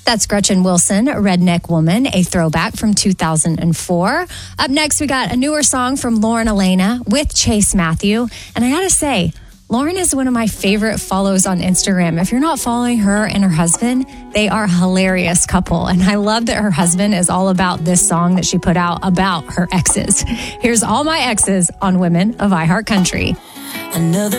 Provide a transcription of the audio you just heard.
That's Gretchen Wilson, Redneck Woman, a throwback from 2004. Up next, we got a newer song from Lauren Elena with Chase Matthew. And I gotta say, Lauren is one of my favorite follows on Instagram. If you're not following her and her husband, they are a hilarious couple. And I love that her husband is all about this song that she put out about her exes. Here's All My Exes on Women of iHeartCountry. Another